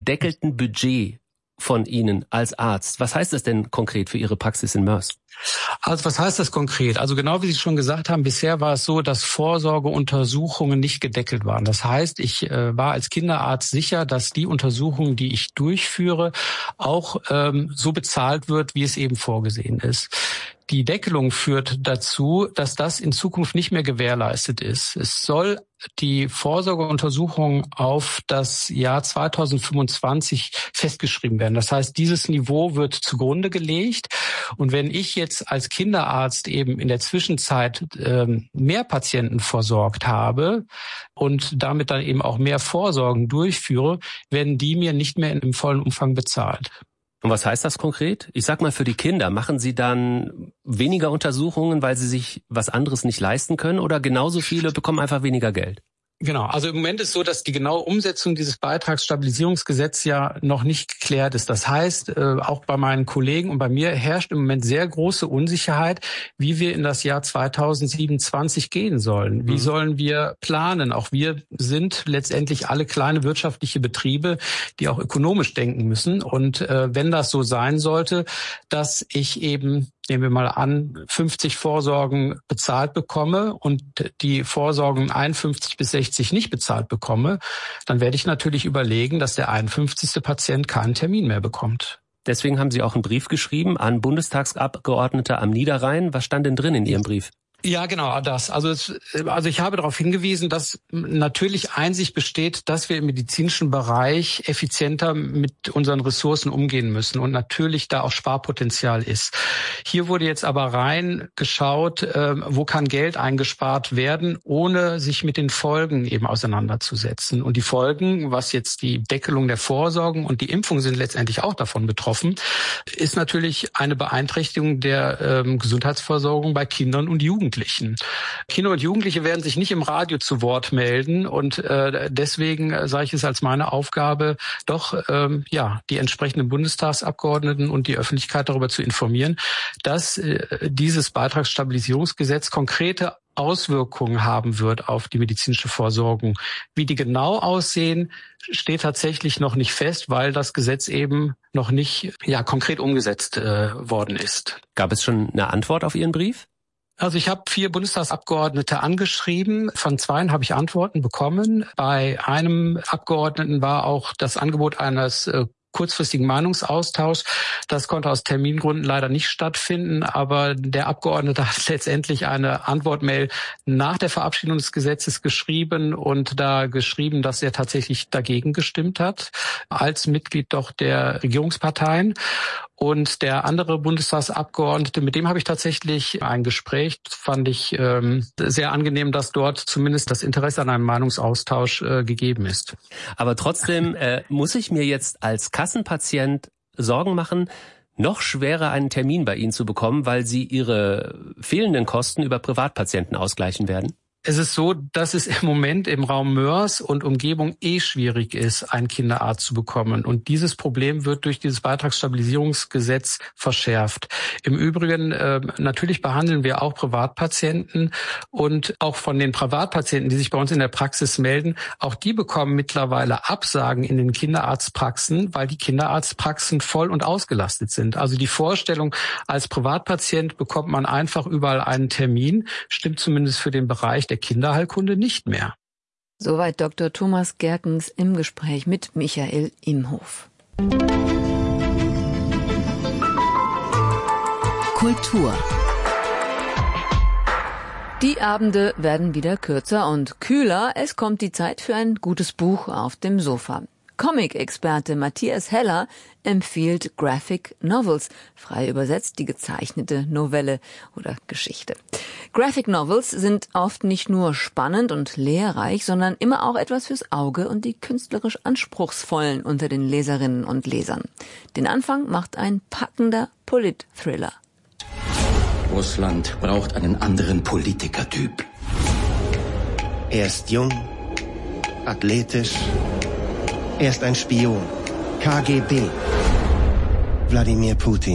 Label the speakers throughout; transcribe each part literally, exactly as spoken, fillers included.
Speaker 1: deckelten Budget von Ihnen als Arzt. Was heißt das denn konkret für Ihre Praxis in Moers?
Speaker 2: Also was heißt das konkret? Also genau wie Sie schon gesagt haben, bisher war es so, dass Vorsorgeuntersuchungen nicht gedeckelt waren. Das heißt, ich äh, war als Kinderarzt sicher, dass die Untersuchungen, die ich durchführe, auch ähm, so bezahlt wird, wie es eben vorgesehen ist. Die Deckelung führt dazu, dass das in Zukunft nicht mehr gewährleistet ist. Es soll die Vorsorgeuntersuchung auf das Jahr zweitausendfünfundzwanzig festgeschrieben werden. Das heißt, dieses Niveau wird zugrunde gelegt. Und wenn ich jetzt als Kinderarzt eben in der Zwischenzeit ähm, mehr Patienten versorgt habe und damit dann eben auch mehr Vorsorgen durchführe, werden die mir nicht mehr im vollen Umfang bezahlt.
Speaker 1: Und was heißt das konkret? Ich sag mal, für die Kinder, machen Sie dann weniger Untersuchungen, weil Sie sich was anderes nicht leisten können, oder genauso viele bekommen einfach weniger Geld?
Speaker 2: Genau, also im Moment ist so, dass die genaue Umsetzung dieses Beitragsstabilisierungsgesetzes ja noch nicht geklärt ist. Das heißt, äh, auch bei meinen Kollegen und bei mir herrscht im Moment sehr große Unsicherheit, wie wir in das Jahr zweitausendsiebenundzwanzig gehen sollen. Wie mhm. sollen wir planen? Auch wir sind letztendlich alle kleine wirtschaftliche Betriebe, die auch ökonomisch denken müssen. Und äh, wenn das so sein sollte, dass ich eben, nehmen wir mal an, fünfzig Vorsorgen bezahlt bekomme und die Vorsorgen einundfünfzig bis sechzig nicht bezahlt bekomme, dann werde ich natürlich überlegen, dass der einundfünfzigste Patient keinen Termin mehr bekommt.
Speaker 1: Deswegen haben Sie auch einen Brief geschrieben an Bundestagsabgeordnete am Niederrhein. Was stand denn drin in Ihrem Brief?
Speaker 2: Ja, genau, das. Also, es, also ich habe darauf hingewiesen, dass natürlich Einsicht besteht, dass wir im medizinischen Bereich effizienter mit unseren Ressourcen umgehen müssen und natürlich da auch Sparpotenzial ist. Hier wurde jetzt aber rein geschaut, äh, wo kann Geld eingespart werden, ohne sich mit den Folgen eben auseinanderzusetzen. Und die Folgen, was jetzt die Deckelung der Vorsorgen und die Impfung sind letztendlich auch davon betroffen, ist natürlich eine Beeinträchtigung der äh, Gesundheitsversorgung bei Kindern und Jugendlichen. Kinder und Jugendliche werden sich nicht im Radio zu Wort melden und äh, deswegen äh, sage ich es als meine Aufgabe, doch ähm, ja die entsprechenden Bundestagsabgeordneten und die Öffentlichkeit darüber zu informieren, dass äh, dieses Beitragsstabilisierungsgesetz konkrete Auswirkungen haben wird auf die medizinische Versorgung. Wie die genau aussehen, steht tatsächlich noch nicht fest, weil das Gesetz eben noch nicht ja konkret umgesetzt äh, worden ist.
Speaker 1: Gab es schon eine Antwort auf Ihren Brief?
Speaker 2: Also ich habe vier Bundestagsabgeordnete angeschrieben. Von zweien habe ich Antworten bekommen. Bei einem Abgeordneten war auch das Angebot eines äh, kurzfristigen Meinungsaustausch. Das konnte aus Termingründen leider nicht stattfinden, aber der Abgeordnete hat letztendlich eine Antwortmail nach der Verabschiedung des Gesetzes geschrieben und da geschrieben, dass er tatsächlich dagegen gestimmt hat, als Mitglied doch der Regierungsparteien. Und der andere Bundestagsabgeordnete, mit dem habe ich tatsächlich ein Gespräch, fand ich ähm, sehr angenehm, dass dort zumindest das Interesse an einem Meinungsaustausch äh, gegeben ist.
Speaker 1: Aber trotzdem äh, muss ich mir jetzt als Kassenpatient Sorgen machen, noch schwerer einen Termin bei Ihnen zu bekommen, weil Sie Ihre fehlenden Kosten über Privatpatienten ausgleichen werden?
Speaker 2: Es ist so, dass es im Moment im Raum Moers und Umgebung eh schwierig ist, einen Kinderarzt zu bekommen. Und dieses Problem wird durch dieses Beitragsstabilisierungsgesetz verschärft. Im Übrigen, äh, natürlich behandeln wir auch Privatpatienten und auch von den Privatpatienten, die sich bei uns in der Praxis melden, auch die bekommen mittlerweile Absagen in den Kinderarztpraxen, weil die Kinderarztpraxen voll und ausgelastet sind. Also die Vorstellung, als Privatpatient bekommt man einfach überall einen Termin, stimmt zumindest für den Bereich der Kinderheilkunde nicht mehr.
Speaker 3: Soweit Doktor Thomas Gerkens im Gespräch mit Michael Imhof. Kultur. Die Abende werden wieder kürzer und kühler. Es kommt die Zeit für ein gutes Buch auf dem Sofa. Comic-Experte Matthias Heller empfiehlt Graphic Novels, frei übersetzt die gezeichnete Novelle oder Geschichte. Graphic Novels sind oft nicht nur spannend und lehrreich, sondern immer auch etwas fürs Auge und die künstlerisch Anspruchsvollen unter den Leserinnen und Lesern. Den Anfang macht ein packender Polit-Thriller.
Speaker 4: Russland braucht einen anderen Politikertyp.
Speaker 5: Er ist jung, athletisch. Er ist ein Spion. K G B. Wladimir Putin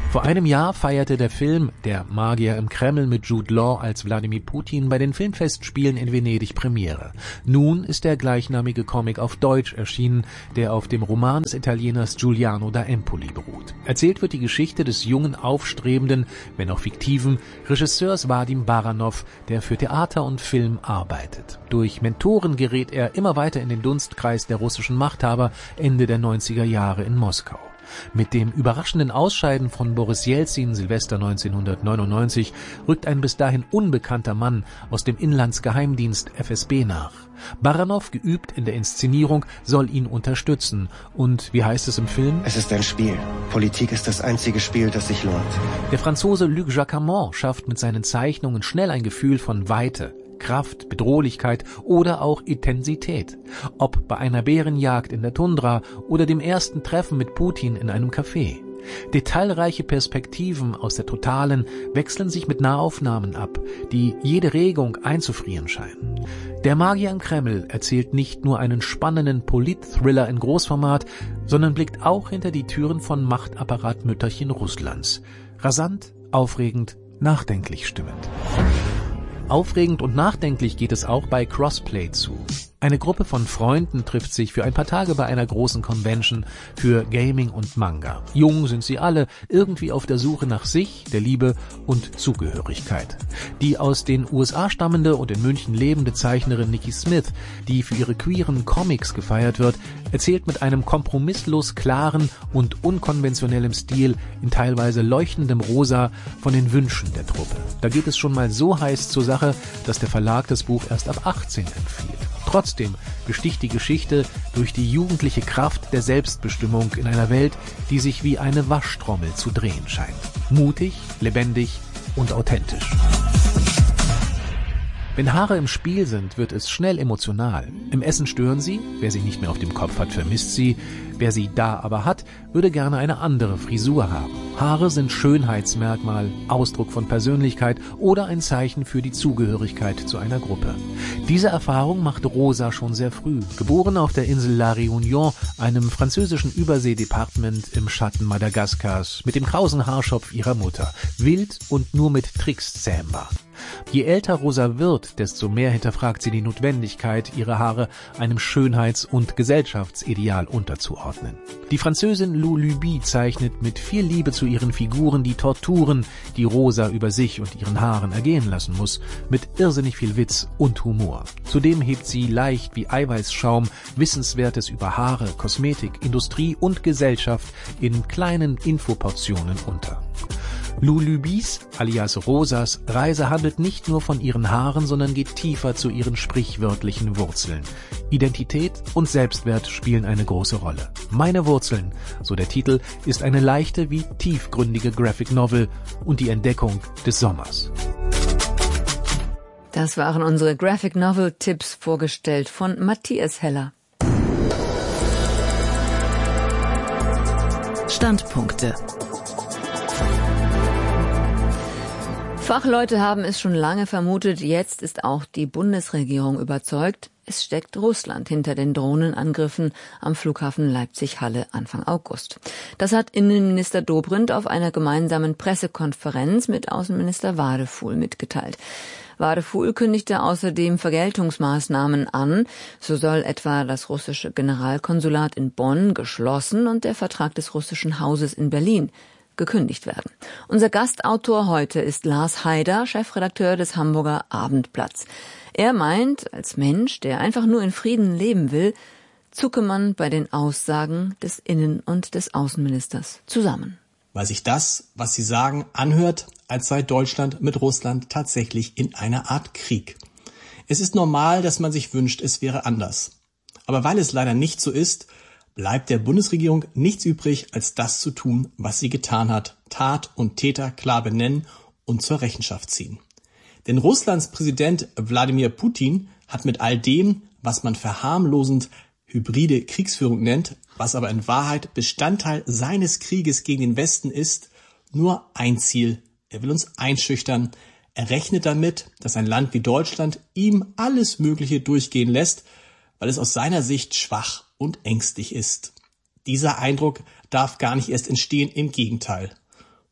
Speaker 6: Vor einem Jahr feierte der Film Der Magier im Kreml mit Jude Law als Wladimir Putin bei den Filmfestspielen in Venedig Premiere. Nun ist der gleichnamige Comic auf Deutsch erschienen, der auf dem Roman des Italieners Giuliano da Empoli beruht. Erzählt wird die Geschichte des jungen, aufstrebenden, wenn auch fiktiven, Regisseurs Vadim Baranov, der für Theater und Film arbeitet. Durch Mentoren gerät er immer weiter in den Dunstkreis der russischen Machthaber Ende der neunziger Jahre in Moskau. Mit dem überraschenden Ausscheiden von Boris Jelzin Silvester neunzehnhundertneunundneunzig rückt ein bis dahin unbekannter Mann aus dem Inlandsgeheimdienst F S B nach. Baranov, geübt in der Inszenierung, soll ihn unterstützen. Und wie heißt es im Film?
Speaker 5: Es ist ein Spiel. Politik ist das einzige Spiel, das sich lohnt.
Speaker 6: Der Franzose Luc Jacamon schafft mit seinen Zeichnungen schnell ein Gefühl von Weite, Kraft, Bedrohlichkeit oder auch Intensität. Ob bei einer Bärenjagd in der Tundra oder dem ersten Treffen mit Putin in einem Café. Detailreiche Perspektiven aus der Totalen wechseln sich mit Nahaufnahmen ab, die jede Regung einzufrieren scheinen. Der Magier im Kreml erzählt nicht nur einen spannenden Polit-Thriller in Großformat, sondern blickt auch hinter die Türen von Machtapparatmütterchen Russlands. Rasant, aufregend, nachdenklich stimmend. Aufregend und nachdenklich geht es auch bei Crossplay zu. Eine Gruppe von Freunden trifft sich für ein paar Tage bei einer großen Convention für Gaming und Manga. Jung sind sie alle, irgendwie auf der Suche nach sich, der Liebe und Zugehörigkeit. Die aus den U S A stammende und in München lebende Zeichnerin Nikki Smith, die für ihre queeren Comics gefeiert wird, erzählt mit einem kompromisslos klaren und unkonventionellem Stil in teilweise leuchtendem Rosa von den Wünschen der Truppe. Da geht es schon mal so heiß zur Sache, dass der Verlag das Buch erst ab achtzehn empfiehlt. Trotzdem besticht die Geschichte durch die jugendliche Kraft der Selbstbestimmung in einer Welt, die sich wie eine Waschtrommel zu drehen scheint. Mutig, lebendig und authentisch. Wenn Haare im Spiel sind, wird es schnell emotional. Im Essen stören sie, wer sie nicht mehr auf dem Kopf hat, vermisst sie. Wer sie da aber hat, würde gerne eine andere Frisur haben. Haare sind Schönheitsmerkmal, Ausdruck von Persönlichkeit oder ein Zeichen für die Zugehörigkeit zu einer Gruppe. Diese Erfahrung machte Rosa schon sehr früh. Geboren auf der Insel La Réunion, einem französischen Überseedepartement im Schatten Madagaskars, mit dem krausen Haarschopf ihrer Mutter. Wild und nur mit Tricks zähmbar. Je älter Rosa wird, desto mehr hinterfragt sie die Notwendigkeit, ihre Haare einem Schönheits- und Gesellschaftsideal unterzuordnen. Die Französin Lou Luby zeichnet mit viel Liebe zu ihren Figuren die Torturen, die Rosa über sich und ihren Haaren ergehen lassen muss, mit irrsinnig viel Witz und Humor. Zudem hebt sie leicht wie Eiweißschaum Wissenswertes über Haare, Kosmetik, Industrie und Gesellschaft in kleinen Infoportionen unter. Lou Lubys, alias Rosas, Reise handelt nicht nur von ihren Haaren, sondern geht tiefer zu ihren sprichwörtlichen Wurzeln. Identität und Selbstwert spielen eine große Rolle. Meine Wurzeln, so der Titel, ist eine leichte wie tiefgründige Graphic Novel und die Entdeckung des Sommers.
Speaker 3: Das waren unsere Graphic Novel Tipps, vorgestellt von Matthias Heller.
Speaker 7: Standpunkte.
Speaker 3: Fachleute haben es schon lange vermutet, jetzt ist auch die Bundesregierung überzeugt, es steckt Russland hinter den Drohnenangriffen am Flughafen Leipzig-Halle Anfang August. Das hat Innenminister Dobrindt auf einer gemeinsamen Pressekonferenz mit Außenminister Wadefuhl mitgeteilt. Wadefuhl kündigte außerdem Vergeltungsmaßnahmen an. So soll etwa das russische Generalkonsulat in Bonn geschlossen und der Vertrag des russischen Hauses in Berlin gekündigt werden. Unser Gastautor heute ist Lars Haider, Chefredakteur des Hamburger Abendblatts. Er meint, als Mensch, der einfach nur in Frieden leben will, zucke man bei den Aussagen des Innen- und des Außenministers zusammen.
Speaker 8: Weil sich das, was sie sagen, anhört, als sei Deutschland mit Russland tatsächlich in einer Art Krieg. Es ist normal, dass man sich wünscht, es wäre anders. Aber weil es leider nicht so ist, bleibt der Bundesregierung nichts übrig, als das zu tun, was sie getan hat, Tat und Täter klar benennen und zur Rechenschaft ziehen. Denn Russlands Präsident Wladimir Putin hat mit all dem, was man verharmlosend hybride Kriegsführung nennt, was aber in Wahrheit Bestandteil seines Krieges gegen den Westen ist, nur ein Ziel. Er will uns einschüchtern. Er rechnet damit, dass ein Land wie Deutschland ihm alles Mögliche durchgehen lässt, weil es aus seiner Sicht schwach und ängstlich ist. Dieser Eindruck darf gar nicht erst entstehen, im Gegenteil.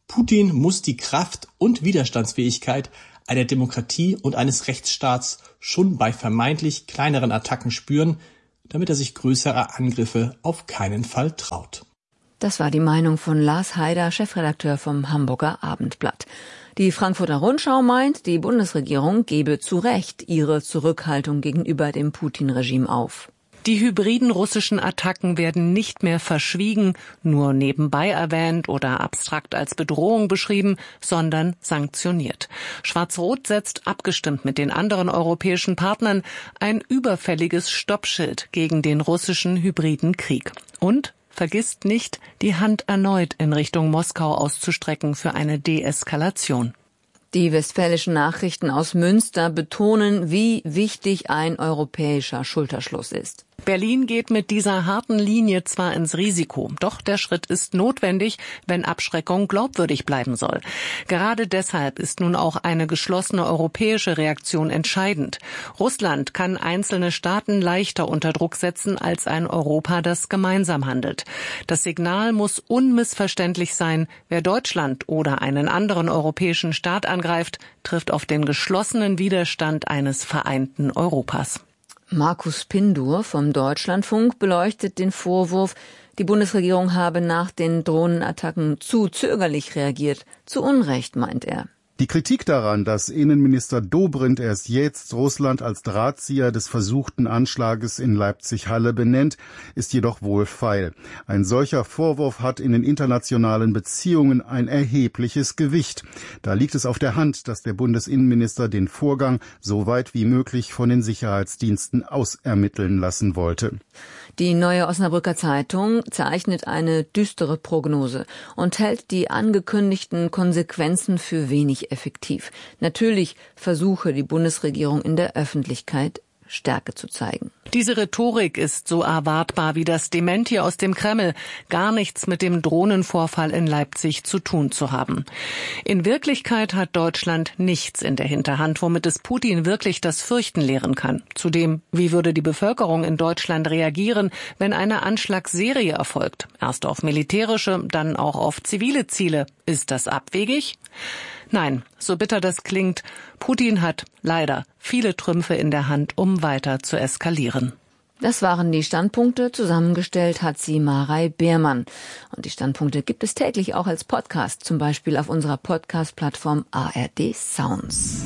Speaker 8: Putin muss die Kraft und Widerstandsfähigkeit einer Demokratie und eines Rechtsstaats schon bei vermeintlich kleineren Attacken spüren, damit er sich größerer Angriffe auf keinen Fall traut.
Speaker 3: Das war die Meinung von Lars Haider, Chefredakteur vom Hamburger Abendblatt. Die Frankfurter Rundschau meint, die Bundesregierung gebe zu Recht ihre Zurückhaltung gegenüber dem Putin-Regime auf.
Speaker 7: Die hybriden russischen Attacken werden nicht mehr verschwiegen, nur nebenbei erwähnt oder abstrakt als Bedrohung beschrieben, sondern sanktioniert. Schwarz-Rot setzt, abgestimmt mit den anderen europäischen Partnern, ein überfälliges Stoppschild gegen den russischen hybriden Krieg. Und vergisst nicht, die Hand erneut in Richtung Moskau auszustrecken für eine Deeskalation.
Speaker 3: Die Westfälischen Nachrichten aus Münster betonen, wie wichtig ein europäischer Schulterschluss ist.
Speaker 7: Berlin geht mit dieser harten Linie zwar ins Risiko, doch der Schritt ist notwendig, wenn Abschreckung glaubwürdig bleiben soll. Gerade deshalb ist nun auch eine geschlossene europäische Reaktion entscheidend. Russland kann einzelne Staaten leichter unter Druck setzen als ein Europa, das gemeinsam handelt. Das Signal muss unmissverständlich sein: Wer Deutschland oder einen anderen europäischen Staat angreift, trifft auf den geschlossenen Widerstand eines vereinten Europas.
Speaker 3: Markus Pindur vom Deutschlandfunk beleuchtet den Vorwurf, die Bundesregierung habe nach den Drohnenattacken zu zögerlich reagiert. Zu Unrecht, meint er.
Speaker 9: Die Kritik daran, dass Innenminister Dobrindt erst jetzt Russland als Drahtzieher des versuchten Anschlages in Leipzig-Halle benennt, ist jedoch wohlfeil. Ein solcher Vorwurf hat in den internationalen Beziehungen ein erhebliches Gewicht. Da liegt es auf der Hand, dass der Bundesinnenminister den Vorgang so weit wie möglich von den Sicherheitsdiensten ausermitteln lassen wollte.
Speaker 3: Die Neue Osnabrücker Zeitung zeichnet eine düstere Prognose und hält die angekündigten Konsequenzen für wenig effektiv. Natürlich versuche die Bundesregierung in der Öffentlichkeit Stärke zu zeigen.
Speaker 7: Diese Rhetorik ist so erwartbar wie das Dementi aus dem Kreml, gar nichts mit dem Drohnenvorfall in Leipzig zu tun zu haben. In Wirklichkeit hat Deutschland nichts in der Hinterhand, womit es Putin wirklich das Fürchten lehren kann. Zudem, wie würde die Bevölkerung in Deutschland reagieren, wenn eine Anschlagsserie erfolgt? Erst auf militärische, dann auch auf zivile Ziele. Ist das abwegig? Nein, so bitter das klingt, Putin hat leider viele Trümpfe in der Hand, um weiter zu eskalieren.
Speaker 3: Das waren die Standpunkte, zusammengestellt hat sie Marei Beermann. Und die Standpunkte gibt es täglich auch als Podcast, zum Beispiel auf unserer Podcast-Plattform A R D Sounds.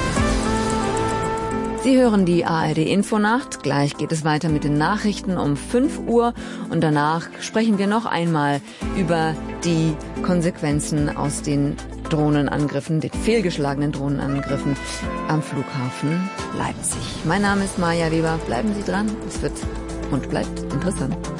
Speaker 3: Sie hören die A R D-Infonacht. Gleich geht es weiter mit den Nachrichten um fünf Uhr. Und danach sprechen wir noch einmal über die Konsequenzen aus den Drohnenangriffen, den fehlgeschlagenen Drohnenangriffen am Flughafen Leipzig. Mein Name ist Maja Weber. Bleiben Sie dran. Es wird und bleibt interessant.